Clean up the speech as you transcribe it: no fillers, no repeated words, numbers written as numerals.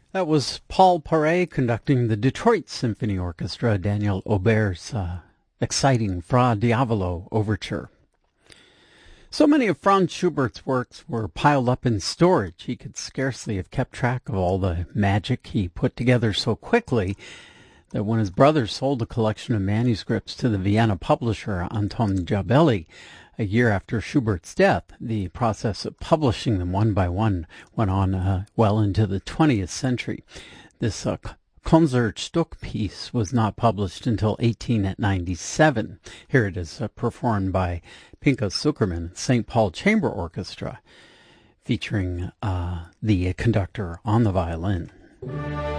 That was Paul Paray conducting the Detroit Symphony Orchestra, Daniel Auber's exciting Fra Diavolo overture. So many of Franz Schubert's works were piled up in storage, he could scarcely have kept track of all the magic he put together so quickly that when his brother sold a collection of manuscripts to the Vienna publisher Anton Jabelli a year after Schubert's death, the process of publishing them one by one went on well into the 20th century. This Konzertstück piece was not published until 1897. Here it is performed by Pinchas Zukerman, St. Paul Chamber Orchestra, featuring the conductor on the violin.